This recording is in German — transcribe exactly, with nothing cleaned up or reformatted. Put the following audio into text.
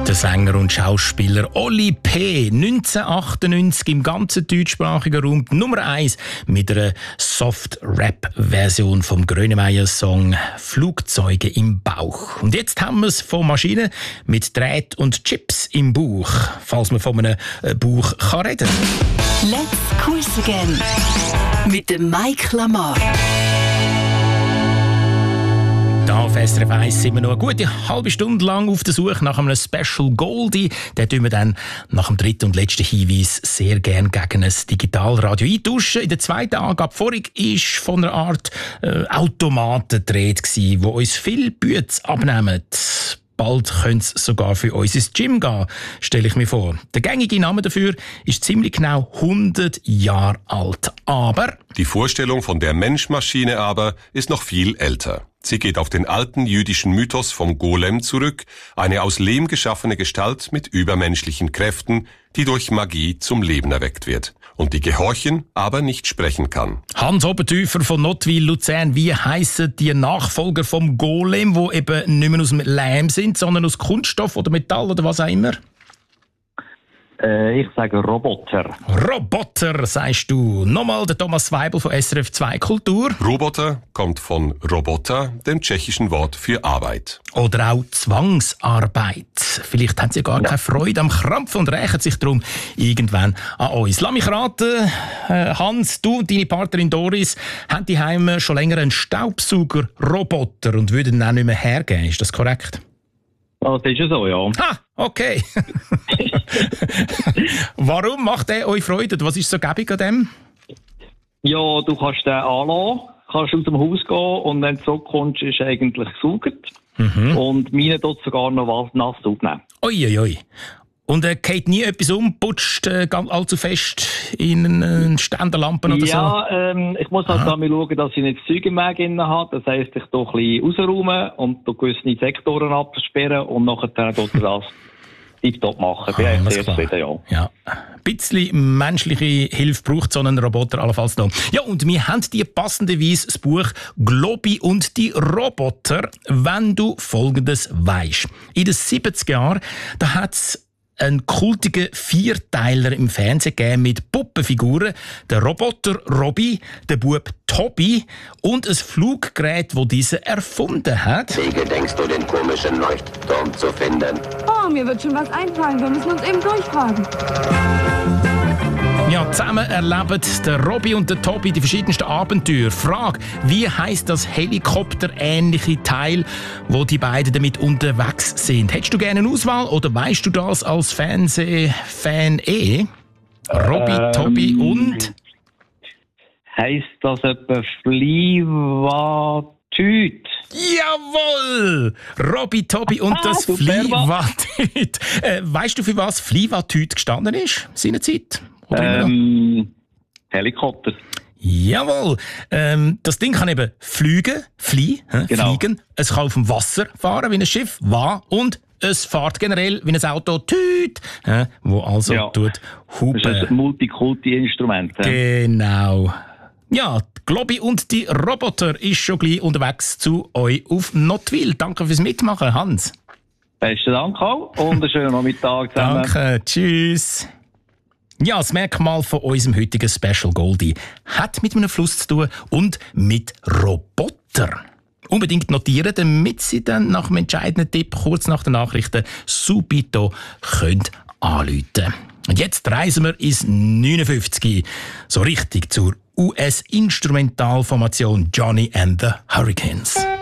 Der Sänger und Schauspieler Oli P. neunzehnhundertachtundneunzig im ganzen deutschsprachigen Raum Nummer eins mit einer Soft-Rap-Version vom Grönemeyer-Song «Flugzeuge im Bauch». Und jetzt haben wir es von Maschinen mit Drät und Chips im Bauch, falls man von einem Bauch kann reden kann. Let's Quiz Again mit dem Mike Lamar. Da auf S R F eins sind wir noch eine gute halbe Stunde lang auf der Suche nach einem Special Goldie. Den tun wir dann nach dem dritten und letzten Hinweis sehr gerne gegen ein Digitalradio eintauschen. In der zweiten Angabe vorig war von einer Art äh, Automaten die Rede, die uns viel Bütze abnehmen. Bald könnte es sogar für uns ins Gym gehen, stelle ich mir vor. Der gängige Name dafür ist ziemlich genau hundert Jahre alt. Aber die Vorstellung von der Mensch-Maschine aber ist noch viel älter. Sie geht auf den alten jüdischen Mythos vom Golem zurück, eine aus Lehm geschaffene Gestalt mit übermenschlichen Kräften, die durch Magie zum Leben erweckt wird und die gehorchen, aber nicht sprechen kann. Hans Obertäufer von Nottwil, Luzern, wie heissen die Nachfolger vom Golem, die eben nicht mehr aus dem Lehm sind, sondern aus Kunststoff oder Metall oder was auch immer? Äh, ich sage Roboter. Roboter, sagst du. Nochmal der Thomas Weibel von S R F zwei Kultur. Roboter kommt von Robota, dem tschechischen Wort für Arbeit. Oder auch Zwangsarbeit. Vielleicht haben sie gar keine Freude am Krampfen und rächen sich darum irgendwann an uns. Lass mich raten, Hans, du und deine Partnerin Doris haben die Heime schon länger einen Staubsauger-Roboter und würden ihn auch nicht mehr hergeben. Ist das korrekt? Das ist ja so, ja. Ha, okay. Warum macht er euch Freude? Was ist so gäbig an dem? Ja, du kannst den anlassen, kannst aus dem Haus gehen und wenn du zurückkommst, ist er eigentlich gesaugt. Mhm. Und meine tut sogar noch was nass aufnehmen. Uiuiui. Ui. Und er äh, geht nie etwas um, putscht äh, allzu fest in eine Ständerlampen oder ja, so? Ja, ähm, ich muss halt da mal schauen, dass ich nicht das Zeug im Weg drin habe. Das heisst, ich tue ein bisschen rausräumen und gewisse Sektoren absperren und nachher tue ich das tiptop machen. Bin ich sehr zufrieden, ja. Ja. Ein bisschen menschliche Hilfe braucht so einen Roboter allenfalls noch. Ja, und wir haben dir passenderweise das Buch «Globi und die Roboter», wenn du Folgendes weisst. In den siebziger Jahren, da hat es einen kultigen Vierteiler im Fernsehen gegeben mit Puppenfiguren, der Roboter Robby, der Bub Tobi und ein Fluggerät, das diese erfunden hat. Wie gedenkst du, den komischen Leuchtturm zu finden? Oh, mir wird schon was einfallen. Wir müssen uns eben durchfragen. Ja, zusammen erleben der Robby und der Tobi die verschiedensten Abenteuer. Frage, wie heisst das helikopterähnliche Teil, wo die beiden damit unterwegs sind? Hättest du gerne eine Auswahl oder weißt du das als Fernsehfan eh? Robby, ähm, Tobi und? Heisst das etwa Fliewatüt? Jawohl! Robby, Tobi und das Fliewatüt. Äh, weißt du, für was Fliewatüt gestanden ist? Seinerzeit? Ähm, Helikopter. Jawohl. Ähm, das Ding kann eben fliegen, fliehen, äh, genau. fliegen. Es kann auf dem Wasser fahren wie ein Schiff, wa und es fährt generell wie ein Auto, tüt, äh, wo also ja. tut hupen. Das ist ein Multikulti-Instrument. Äh? Genau. Ja, Globi und die Roboter ist schon gleich unterwegs zu euch auf Nottwil. Danke fürs Mitmachen, Hans. Besten Dank auch und einen schönen Nachmittag zusammen. Danke, tschüss. Ja, das Merkmal von unserem heutigen Special Goldie hat mit einem Fluss zu tun und mit Roboter. Unbedingt notieren, damit Sie dann nach dem entscheidenden Tipp kurz nach den Nachrichten subito könnt anrufen können. Und jetzt reisen wir ins neunundfünfzig, so richtig zur U S-Instrumentalformation Johnny and the Hurricanes.